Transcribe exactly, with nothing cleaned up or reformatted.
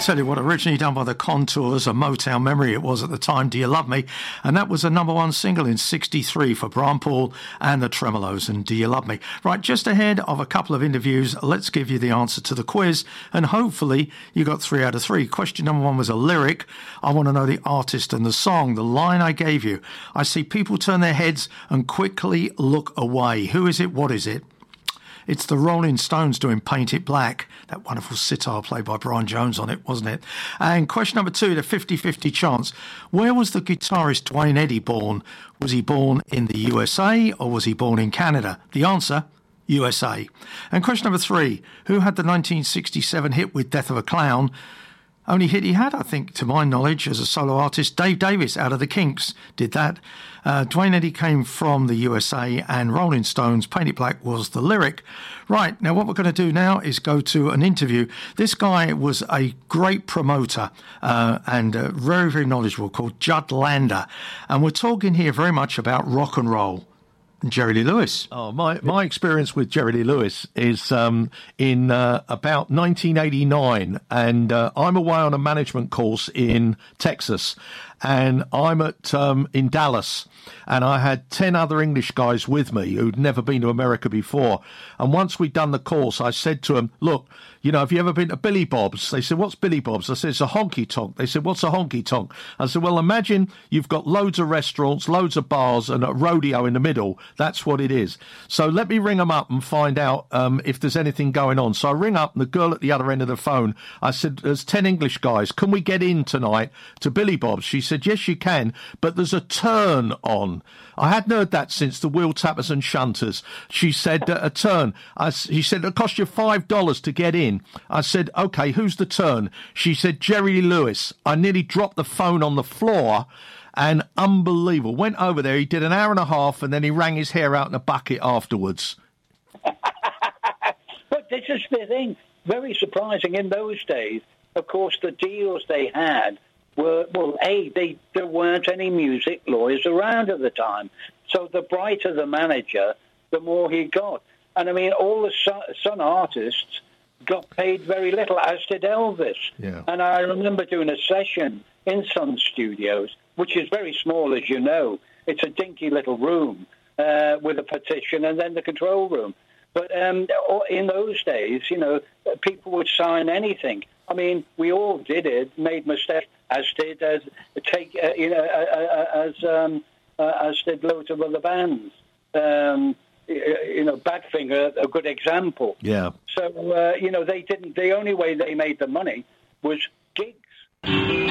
tell you what, originally done by the Contours, a Motown memory it was at the time, Do You Love Me? And that was a number one single in sixty-three for Brian Paul and the Tremolos, and Do You Love Me? Right, just ahead of a couple of interviews, let's give you the answer to the quiz, and hopefully you got three out of three. Question number one was a lyric. I want to know the artist and the song, the line I gave you. I see people turn their heads and quickly look away. Who is it? What is it? It's the Rolling Stones doing Paint It Black. That wonderful sitar played by Brian Jones on it, wasn't it? And question number two, the fifty-fifty chance. Where was the guitarist Duane Eddy born? Was he born in the U S A or was he born in Canada? The answer, U S A. And question number three, who had the nineteen sixty-seven hit with Death of a Clown? Only hit he had, I think, to my knowledge, as a solo artist, Dave Davis out of the Kinks did that. Uh, Duane Eddy came from the U S A, and Rolling Stones, Paint It Black was the lyric. Right, now what we're going to do now is go to an interview. This guy was a great promoter uh, and uh, very, very knowledgeable, called Judd Lander. And we're talking here very much about rock and roll. Jerry Lee Lewis. Oh, my, my experience with Jerry Lee Lewis is um, in uh, about nineteen eighty-nine, and uh, I'm away on a management course in Texas, and I'm at um, in Dallas, and I had ten other English guys with me who'd never been to America before. And once we'd done the course, I said to them, look, you know, have you ever been to Billy Bob's? They said, what's Billy Bob's? I said, it's a honky-tonk. They said, what's a honky-tonk? I said, well, imagine you've got loads of restaurants, loads of bars, and a rodeo in the middle. That's what it is. So let me ring them up and find out um, if there's anything going on. So I ring up, and the girl at the other end of the phone, I said, there's ten English guys. Can we get in tonight to Billy Bob's? She said, yes, you can, but there's a turn on. I hadn't heard that since the Wheel Tappers and Shunters. She said, uh, a turn. I, she said, it'll cost you five dollars to get in. I said, OK, who's the turn? She said, Jerry Lee Lewis. I nearly dropped the phone on the floor, and unbelievable. Went over there, he did an hour and a half, and then he wrang his hair out in a bucket afterwards. But this is the thing. Very surprising in those days. Of course, the deals they had were, well, A, they, there weren't any music lawyers around at the time. So the brighter the manager, the more he got. And, I mean, all the Sun artists got paid very little, as did Elvis. Yeah. And I remember doing a session in Sun Studios, which is very small, as you know. It's a dinky little room uh, with a partition and then the control room. But um, in those days, you know, people would sign anything. I mean, we all did it, made mistakes, as did as take, uh, you know, uh, uh, as um, uh, as did loads of other bands. Um, you know, Badfinger, a good example. Yeah. So uh, you know, they didn't. The only way they made the money was gigs.